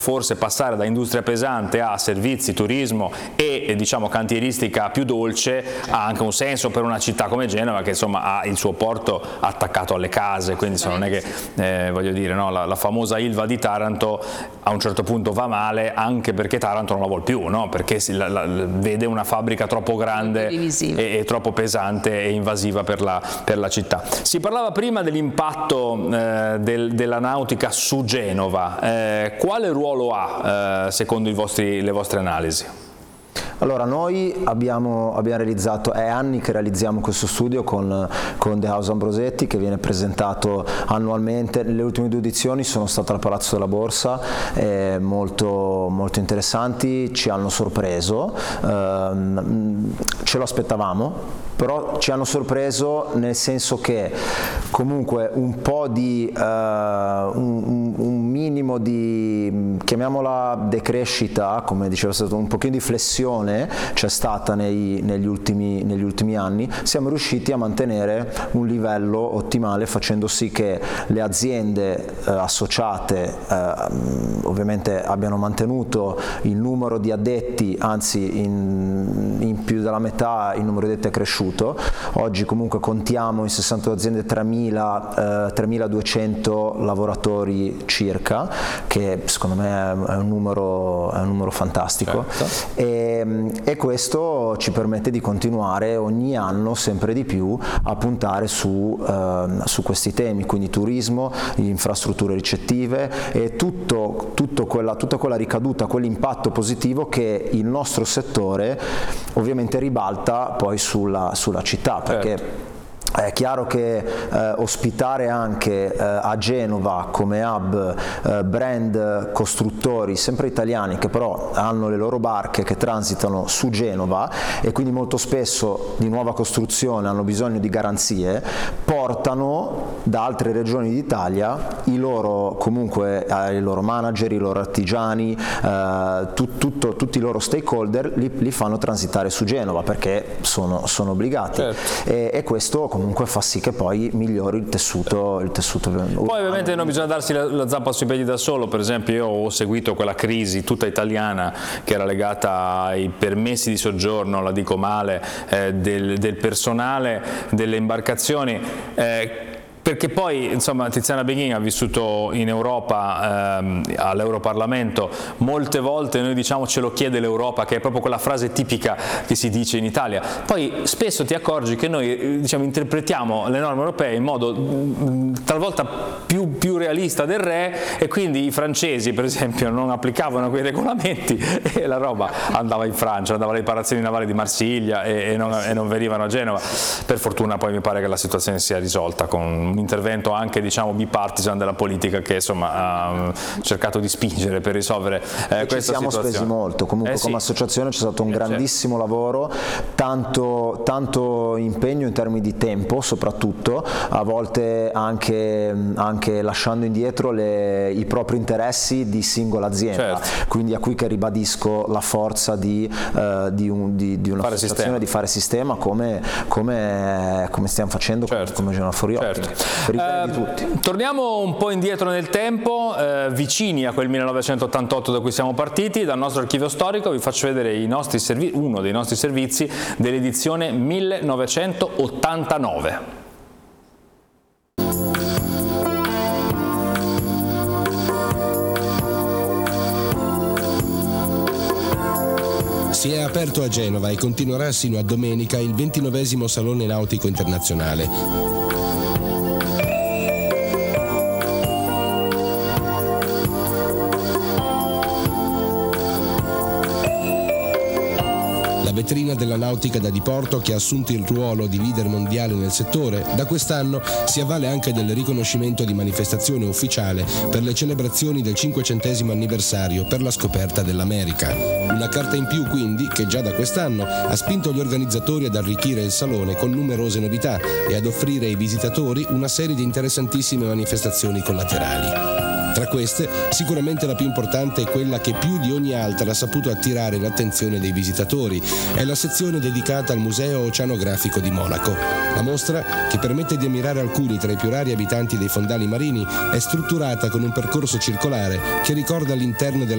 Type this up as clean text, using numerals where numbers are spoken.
forse passare da industria pesante a servizi, turismo e diciamo cantieristica più dolce ha anche un senso per una città come Genova, che insomma ha il suo porto attaccato alle case, quindi insomma, non è che voglio dire, no, la famosa Ilva di Taranto a un certo punto va male, anche perché Taranto non la vuol più, no? Perché vede una fabbrica troppo grande e troppo pesante e invasiva per la città. Si parlava prima dell'impatto della nautica su Genova. Quale ruolo ha secondo le vostre analisi? Allora, noi abbiamo realizzato, è anni che realizziamo questo studio con The House Ambrosetti, che viene presentato annualmente. Le ultime 2 edizioni sono state al Palazzo della Borsa, molto, molto interessanti, ci hanno sorpreso, ce lo aspettavamo, però ci hanno sorpreso nel senso che comunque un po' di un minimo di, chiamiamola decrescita, come diceva, stato un pochino di flessione c'è stata negli ultimi anni. Siamo riusciti a mantenere un livello ottimale, facendo sì che le aziende associate ovviamente abbiano mantenuto il numero di addetti, anzi in più della metà il numero di addetti è cresciuto. Oggi comunque contiamo in 62 aziende 3.200 lavoratori circa, che secondo me è un numero fantastico. Certo. E questo ci permette di continuare ogni anno sempre di più a puntare su questi temi, quindi turismo, infrastrutture ricettive e tutta quella ricaduta, quell'impatto positivo che il nostro settore ovviamente ribalta poi sulla città, perché certo. È chiaro che ospitare anche a Genova come hub brand costruttori sempre italiani, che però hanno le loro barche che transitano su Genova e quindi molto spesso di nuova costruzione hanno bisogno di garanzie, portano da altre regioni d'Italia i loro manager, i loro artigiani, tutti i loro stakeholder li fanno transitare su Genova perché sono obbligati. Certo. E questo comunque fa sì che poi migliori il tessuto. Poi ovviamente non bisogna darsi la zappa sui piedi da solo. Per esempio io ho seguito quella crisi tutta italiana che era legata ai permessi di soggiorno, la dico male, del personale, delle imbarcazioni, perché poi insomma Tiziana Beghin ha vissuto in Europa all'Europarlamento, molte volte noi diciamo ce lo chiede l'Europa, che è proprio quella frase tipica che si dice in Italia, poi spesso ti accorgi che noi diciamo interpretiamo le norme europee in modo talvolta più realista del re, e quindi i francesi per esempio non applicavano quei regolamenti e la roba andava in Francia, andava alle riparazioni navali di Marsiglia e non venivano a Genova. Per fortuna poi mi pare che la situazione sia risolta con un intervento anche diciamo bipartisan della politica, che insomma ha cercato di spingere per risolvere questa situazione. Ci siamo spesi molto, comunque come associazione c'è stato un grandissimo lavoro, tanto impegno in termini di tempo soprattutto, a volte anche lasciando indietro i propri interessi di singola azienda. Certo. Quindi a cui che ribadisco la forza di un'associazione di fare sistema come stiamo facendo. Certo. Come Genova Fuori Ottica. Certo. Per il bene di tutti. Torniamo un po' indietro nel tempo, vicini a quel 1988 da cui siamo partiti. Dal nostro archivio storico vi faccio vedere uno dei nostri servizi dell'edizione 1989. Si è aperto a Genova e continuerà sino a domenica il 29° Salone Nautico Internazionale. La vetrina della nautica da diporto, che ha assunto il ruolo di leader mondiale nel settore, da quest'anno si avvale anche del riconoscimento di manifestazione ufficiale per le celebrazioni del 500° anniversario per la scoperta dell'America. Una carta in più quindi che già da quest'anno ha spinto gli organizzatori ad arricchire il salone con numerose novità e ad offrire ai visitatori una serie di interessantissime manifestazioni collaterali. Tra queste, sicuramente la più importante è quella che più di ogni altra ha saputo attirare l'attenzione dei visitatori. È la sezione dedicata al Museo Oceanografico di Monaco. La mostra, che permette di ammirare alcuni tra i più rari abitanti dei fondali marini, è strutturata con un percorso circolare che ricorda l'interno della